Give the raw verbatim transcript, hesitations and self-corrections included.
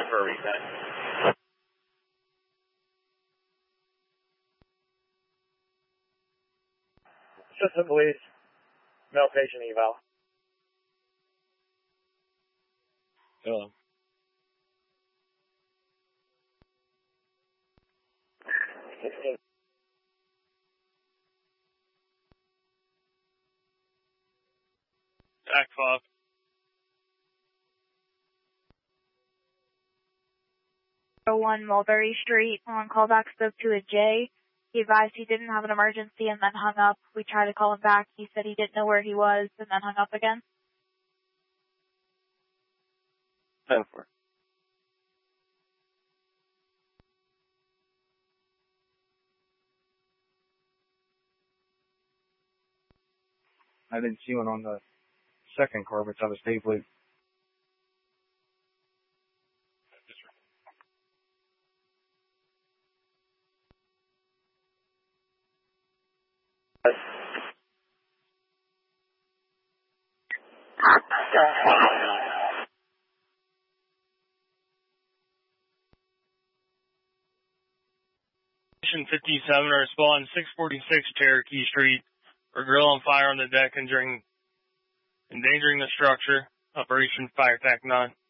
time for a reset. Assistant police, male patient eval. Hello. Jack Fox. one Mulberry Street. On callback spoke to a J. He advised he didn't have an emergency and then hung up. We tried to call him back. He said he didn't know where he was and then hung up again. ten four. I didn't see one on the second car, but it's on the state blue. fifty-seven, respond six forty-six Cherokee Street for grill on fire on the deck, endangering, endangering the structure. Operation Fire Tac nine.